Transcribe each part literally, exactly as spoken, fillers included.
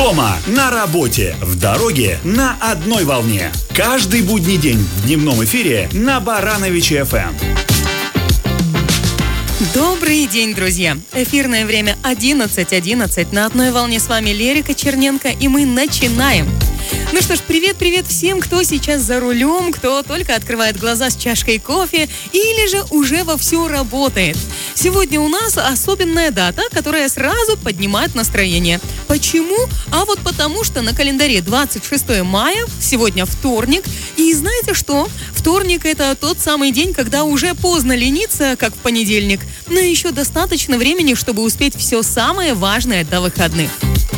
Дома, на работе, в дороге, на одной волне. Каждый будний день в дневном эфире на Барановиче эф эм. Добрый день, друзья! Эфирное время одиннадцать одиннадцать. На одной волне с вами Лерика Черненко, и мы начинаем. Ну что ж, привет-привет всем, кто сейчас за рулем, кто только открывает глаза с чашкой кофе или же уже вовсю работает. Сегодня у нас особенная дата, которая сразу поднимает настроение. Почему? А вот потому, что на календаре двадцать шестое мая, сегодня вторник. И знаете что? Вторник – это тот самый день, когда уже поздно лениться, как в понедельник, но еще достаточно времени, чтобы успеть все самое важное до выходных.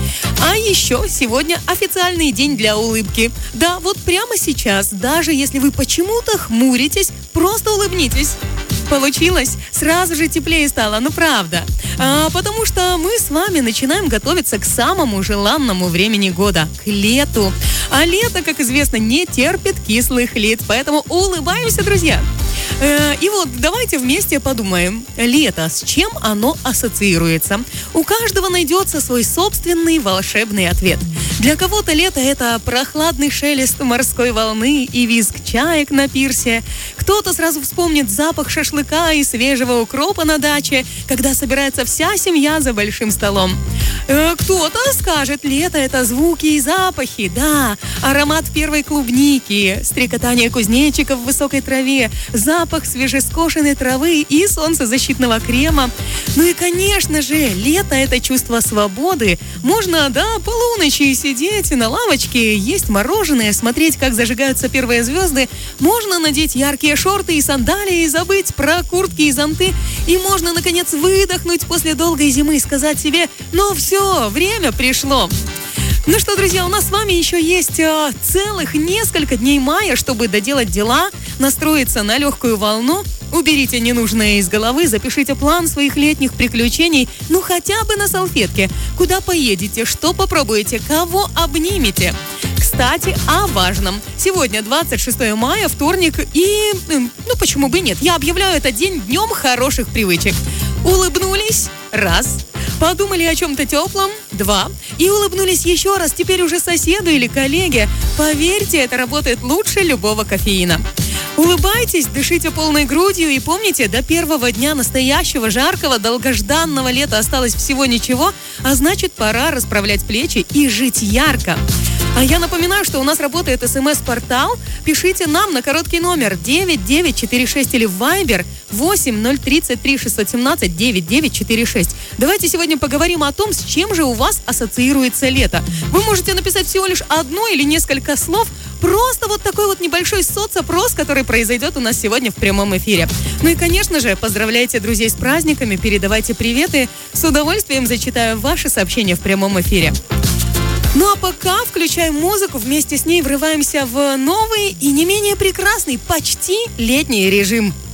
А еще сегодня официальный день для улыбки. Да, вот прямо сейчас, даже если вы почему-то хмуритесь, просто улыбнитесь. Получилось? Сразу же теплее стало, ну правда. А, потому что мы с вами начинаем готовиться к самому желанному времени года, к лету. А лето, как известно, не терпит кислых лиц, поэтому улыбаемся, друзья. Э, и вот давайте вместе подумаем. Лето, с чем оно ассоциируется? У каждого найдется свой собственный волшебный ответ. Для кого-то лето – это прохладный шелест морской волны и визг чаек на пирсе. Кто-то сразу вспомнит запах шашлыка и свежего укропа на даче, когда собирается вся семья за большим столом. Э, кто-то скажет, лето – это звуки и запахи. Да, аромат первой клубники, стрекотание кузнечиков в высокой траве, запах свежескошенной травы и солнцезащитного крема. Ну и, конечно же, лето – это чувство свободы. Можно до полуночи сидеть на лавочке, есть мороженое, смотреть, как зажигаются первые звезды. Можно надеть яркие шорты и сандалии, забыть про куртки и зонты. И можно, наконец, выдохнуть после долгой зимы и сказать себе: ну все, время пришло. Ну что, друзья, у нас с вами еще есть э, целых несколько дней мая, чтобы доделать дела, настроиться на легкую волну. Уберите ненужное из головы, запишите план своих летних приключений, ну хотя бы на салфетке. Куда поедете, что попробуете, кого обнимете. Кстати, о важном. Сегодня двадцать шестое мая, вторник, и, ну почему бы нет, я объявляю этот день днем хороших привычек. Улыбнулись? Раз. Подумали о чем-то теплом? Два. И улыбнулись еще раз, теперь уже соседу или коллеге. Поверьте, это работает лучше любого кофеина. Улыбайтесь, дышите полной грудью и помните, до первого дня настоящего жаркого, долгожданного лета осталось всего ничего, а значит, пора расправлять плечи и жить ярко. А я напоминаю, что у нас работает смс-портал. Пишите нам на короткий номер девять девять четыре шесть или в Viber восемь ноль тридцать три шестьсот семнадцать девять девять четыре шесть. Давайте сегодня поговорим о том, с чем же у вас ассоциируется лето. Вы можете написать всего лишь одно или несколько слов, просто вот такой вот небольшой соцопрос, который произойдет у нас сегодня в прямом эфире. Ну и, конечно же, поздравляйте друзей с праздниками, передавайте приветы. С удовольствием зачитаю ваши сообщения в прямом эфире. Ну а пока включаем музыку, вместе с ней врываемся в новый и не менее прекрасный, почти летний режим.